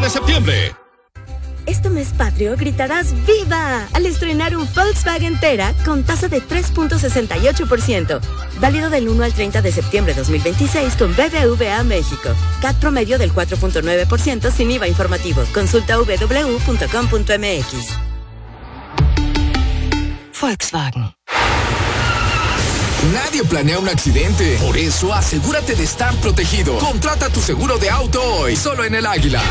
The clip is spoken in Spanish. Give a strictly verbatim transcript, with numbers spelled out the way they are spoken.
de septiembre. Este mes patrio gritarás ¡Viva! Al estrenar un Volkswagen Tera con tasa de tres punto sesenta y ocho por ciento. Válido del uno al treinta de septiembre de dos mil veintiséis con B B V A México. C A T promedio del cuatro punto nueve por ciento sin I V A informativo. Consulta doble u doble u doble u punto com punto m x. Volkswagen. Nadie planea un accidente. Por eso asegúrate de estar protegido. Contrata tu seguro de auto hoy, solo en el Águila.